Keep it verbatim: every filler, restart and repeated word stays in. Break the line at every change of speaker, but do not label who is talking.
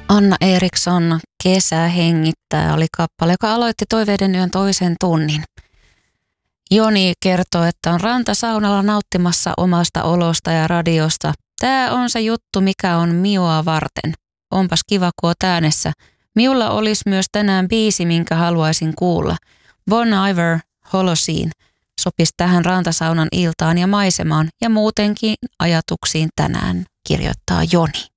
Anna Eriksson, Kesä hengittää, oli kappale, joka aloitti Toiveiden yön toisen tunnin. Joni kertoo, että on rantasaunalla nauttimassa omasta olosta ja radiosta. Tää on se juttu, mikä on Miua varten. Onpas kiva, kun oot äänessä. Miulla olisi myös tänään biisi, minkä haluaisin kuulla. Bon Iver, Holocene, sopisi tähän rantasaunan iltaan ja maisemaan ja muutenkin ajatuksiin tänään, kirjoittaa Joni.